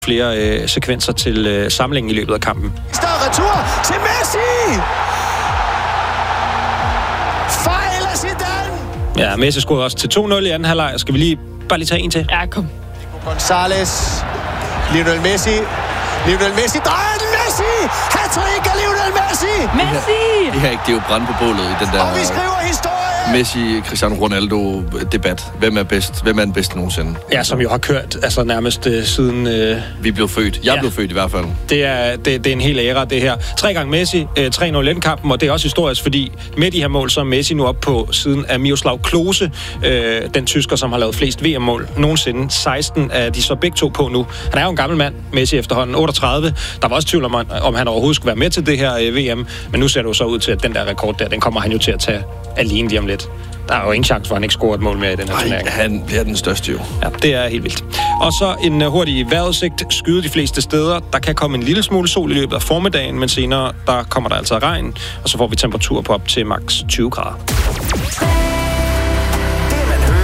flere sekvenser til samlingen i løbet af kampen. Retur til Messi! Fejl af Zidane! Ja, Messi scorede også til 2-0 i anden halvleg. Skal vi bare lige tage en til? Ja, kom. González. Lionel Messi. Lionel Messi. Drejer den Messi! Hat-trick af Lionel Messi! Messi! Det her ikke, det er jo brand på bålet i den der... Og vi skriver historie! Messi, Cristiano Ronaldo debat. Hvem er bedst? Hvem er den bedste nogensinde? Ja, som jo har kørt altså nærmest siden... Vi blev født. Jeg blev født i hvert fald. Det er en hel æra, det her. 3 gange Messi, 3-0 endkampen, og det er også historisk, fordi med de her mål, så er Messi nu op på siden af Miroslav Klose, den tysker, som har lavet flest VM-mål nogensinde. 16 er de så begge to på nu. Han er jo en gammel mand, Messi efterhånden, 38. Der var også tvivl om han overhovedet skulle være med til det her VM, men nu ser det jo så ud til, at den der rekord der, den kommer han jo til at tage alene lige om lidt. Der er jo ingen chance for, at han ikke scorer et mål mere i den her turnering. Han bliver den største jo. Ja, det er helt vildt. Og så en hurtig vejrudsigt. Skyde de fleste steder. Der kan komme en lille smule sol i løbet af formiddagen, men senere der kommer der altså regn, og så får vi temperatur på op til maks 20 grader.